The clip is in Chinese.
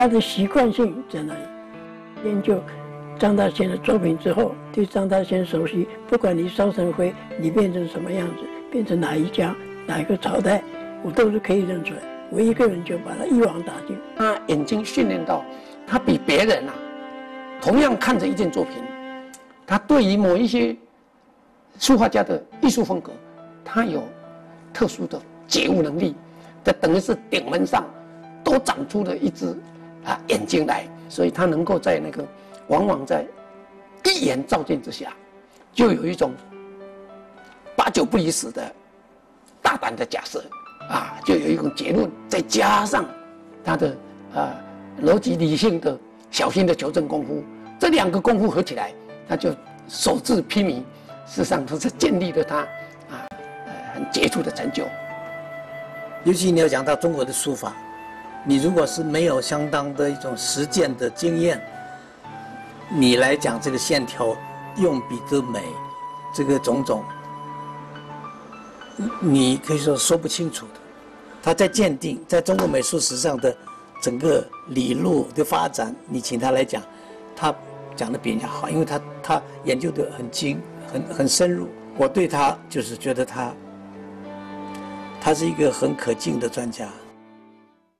他的习惯性在哪里？研究张大千的作品之后，对张大千熟悉，不管你烧成灰，你变成什么样子，变成哪一家、哪一个朝代，我都是可以认出来。我一个人就把他一网打尽。 他眼睛训练到，他比别人同样看着一件作品，他对于某一些书画家的艺术风格，他有特殊的觉悟能力，这等于是顶门上都长出了一只眼睛来，所以他能够在那个往往在一眼照见之下，就有一种8九不离10的大胆的假设就有一种结论，再加上他的逻辑理性的小心的求证功夫，这2个功夫合起来，他就手自披靡。事实上，他是建立了他很杰出的成就。 尤其你要讲到中国的书法，你如果是没有相当的一种实践的经验，你来讲这个线条用笔的美，这个种种，你可以说不清楚的。他在鉴定，在中国美术史上的整个理路的发展，你请他来讲，他讲的比人家好，因为他研究的很精，很深入。我对他就是觉得他是一个很可敬的专家。